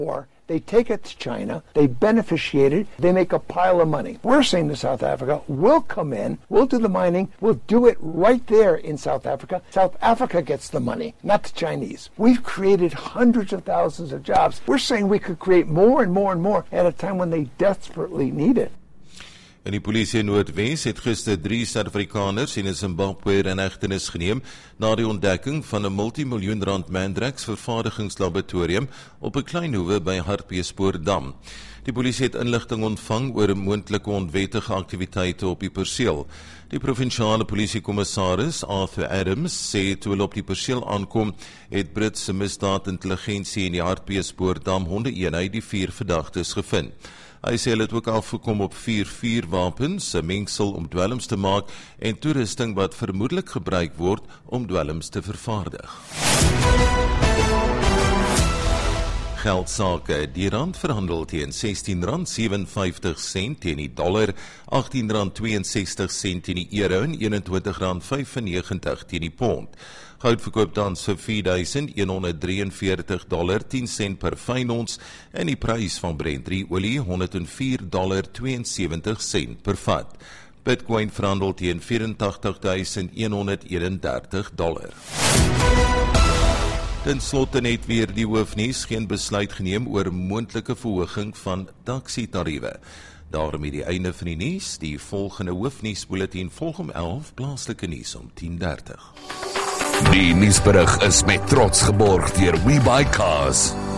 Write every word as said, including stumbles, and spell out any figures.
Or they take it to China, they beneficiate it, they make a pile of money. We're saying to South Africa, we'll come in, we'll do the mining, we'll do it right there in South Africa. South Africa gets the money, not the Chinese. We've created hundreds of thousands of jobs. We're saying we could create more and more and more at a time when they desperately need it. En die polisie in Noordwes het gister drie Suid-Afrikaners en 'n Zimbabweër in hegtenis geneem na die ontdekking van 'n multimiljoen rand Mandrax vervaardigingslaboratorium op 'n klein hoewe by Hartbeespoortdam. Die polisie het inligting ontvang oor moontlike onwettige aktiwiteite op die perseel. Die provinsiale polisiekommissaris Arthur Adams sê toe hulle op die perseel aankom, het Britse misdaadintelligensie in die Hartbeespoortdam honde-eenheid die vier verdagtes gevind. Hy sê hulle het ook afgekom op vier vuurwapens, 'n mengsel om dwelms te maak en toerusting wat vermoedelik gebruik word om dwelms te vervaardig. Geldsake, die rand verhandel teen sestien rand sewenvyftig sent teen die dollar, agttien rand tweeënsestig sent teen die euro en eenentwintig rand vyfennegentig teen die pond. Goud verkoop tans vir vier duisend honderddraeënveertig dollar tien sent per fyn ons en die prys van Brent drie olie honderd vier dollar tweeënsewentig sent per vat. Bitcoin verhandel teen vyf agt agt duisend honderd eenendertig dollar. Ten slotte net weer die hoofnuus, geen besluit geneem oor moontlike verhoging van taksitariewe. Daarmee die einde van die nuus, die volgende hoofnuusbulletin volg om elf, plaaslike nuus om tien dertig. Die nuusberig is met trots geborg deur WeBuyCars.